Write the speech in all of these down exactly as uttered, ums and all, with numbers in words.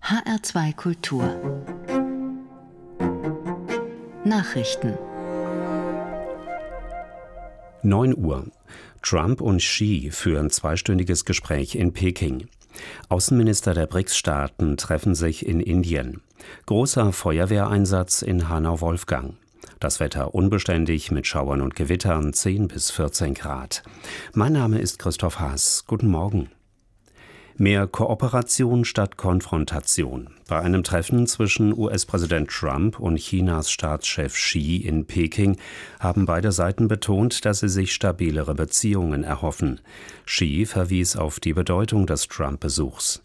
H R zwei Kultur Nachrichten. neun Uhr. Trump und Xi führen zweistündiges Gespräch in Peking. Außenminister der B R I C S-Staaten treffen sich in Indien. Großer Feuerwehreinsatz in Hanau-Wolfgang. Das Wetter unbeständig mit Schauern und Gewittern, zehn bis vierzehn Grad. Mein Name ist Christoph Haas. Guten Morgen. Mehr Kooperation statt Konfrontation. Bei einem Treffen zwischen U S-Präsident Trump und Chinas Staatschef Xi in Peking haben beide Seiten betont, dass sie sich stabilere Beziehungen erhoffen. Xi verwies auf die Bedeutung des Trump-Besuchs.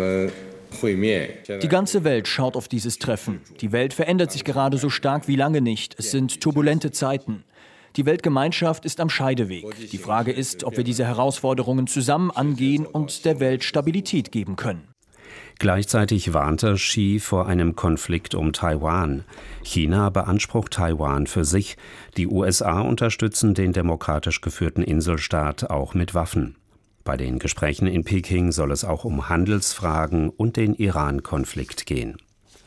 Die ganze Welt schaut auf dieses Treffen. Die Welt verändert sich gerade so stark wie lange nicht. Es sind turbulente Zeiten. Die Weltgemeinschaft ist am Scheideweg. Die Frage ist, ob wir diese Herausforderungen zusammen angehen und der Welt Stabilität geben können. Gleichzeitig warnte Xi vor einem Konflikt um Taiwan. China beansprucht Taiwan für sich. Die U S A unterstützen den demokratisch geführten Inselstaat auch mit Waffen. Bei den Gesprächen in Peking soll es auch um Handelsfragen und den Iran-Konflikt gehen.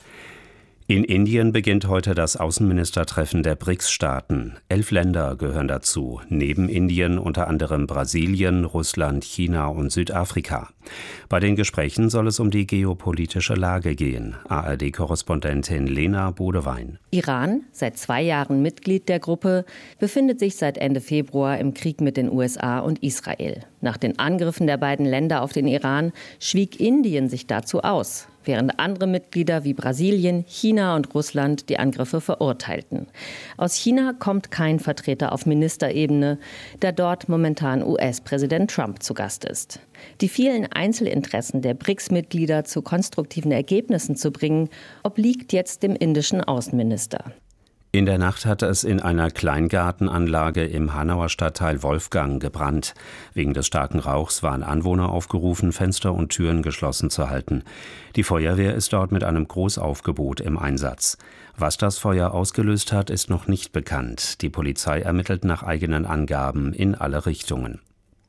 In Indien beginnt heute das Außenministertreffen der B R I C S-Staaten. Elf Länder gehören dazu, neben Indien unter anderem Brasilien, Russland, China und Südafrika. Bei den Gesprächen soll es um die geopolitische Lage gehen. A R D-Korrespondentin Lena Bodewein. Iran, seit zwei Jahren Mitglied der Gruppe, befindet sich seit Ende Februar im Krieg mit den U S A und Israel. Nach den Angriffen der beiden Länder auf den Iran schwieg Indien sich dazu aus, während andere Mitglieder wie Brasilien, China und Russland die Angriffe verurteilten. Aus China kommt kein Vertreter auf Ministerebene, da dort momentan U S-Präsident Trump zu Gast ist. Die vielen Einzelinteressen der B R I C S-Mitglieder zu konstruktiven Ergebnissen zu bringen, obliegt jetzt dem indischen Außenminister. In der Nacht hatte es in einer Kleingartenanlage im Hanauer Stadtteil Wolfgang gebrannt. Wegen des starken Rauchs waren Anwohner aufgerufen, Fenster und Türen geschlossen zu halten. Die Feuerwehr ist dort mit einem Großaufgebot im Einsatz. Was das Feuer ausgelöst hat, ist noch nicht bekannt. Die Polizei ermittelt nach eigenen Angaben in alle Richtungen.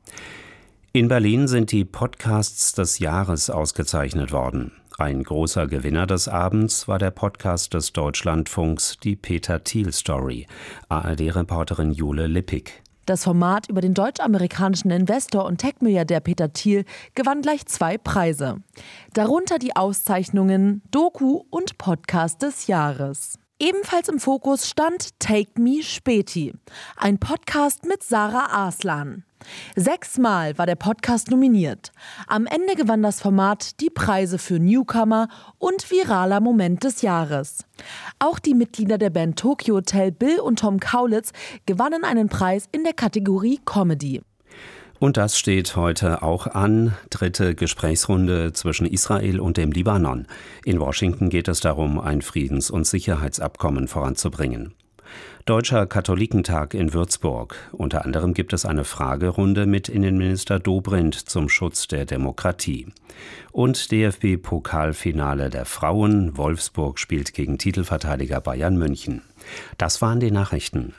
In Berlin sind die Podcasts des Jahres ausgezeichnet worden. Ein großer Gewinner des Abends war der Podcast des Deutschlandfunks Die Peter Thiel Story. A R D-Reporterin Jule Lippig. Das Format über den deutsch-amerikanischen Investor und Tech-Milliardär Peter Thiel gewann gleich zwei Preise. Darunter die Auszeichnungen Doku und Podcast des Jahres. Ebenfalls im Fokus stand Take Me Späti, ein Podcast mit Sarah Arslan. Sechsmal war der Podcast nominiert. Am Ende gewann das Format die Preise für Newcomer und viraler Moment des Jahres. Auch die Mitglieder der Band Tokyo Hotel, Bill und Tom Kaulitz, gewannen einen Preis in der Kategorie Comedy. Und das steht heute auch an. Dritte Gesprächsrunde zwischen Israel und dem Libanon. In Washington geht es darum, ein Friedens- und Sicherheitsabkommen voranzubringen. Deutscher Katholikentag in Würzburg. Unter anderem gibt es eine Fragerunde mit Innenminister Dobrindt zum Schutz der Demokratie. Und D F B-Pokalfinale der Frauen. Wolfsburg spielt gegen Titelverteidiger Bayern München. Das waren die Nachrichten.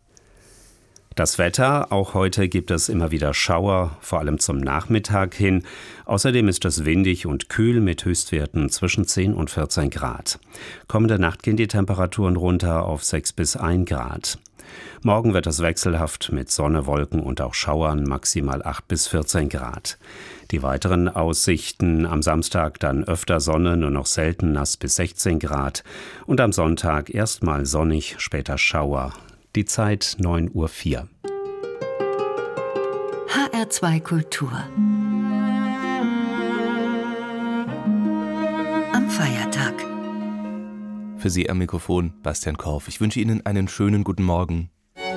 Das Wetter, auch heute gibt es immer wieder Schauer, vor allem zum Nachmittag hin. Außerdem ist es windig und kühl mit Höchstwerten zwischen zehn und vierzehn Grad. Kommende Nacht gehen die Temperaturen runter auf sechs bis ein Grad. Morgen wird es wechselhaft mit Sonne, Wolken und auch Schauern, maximal acht bis vierzehn Grad. Die weiteren Aussichten: am Samstag dann öfter Sonne, nur noch selten nass bis sechzehn Grad. Und am Sonntag erstmal sonnig, später Schauer. Die Zeit neun Uhr vier. H R zwei Kultur am Feiertag. Für Sie am Mikrofon Bastian Korf. Ich wünsche Ihnen einen schönen guten Morgen.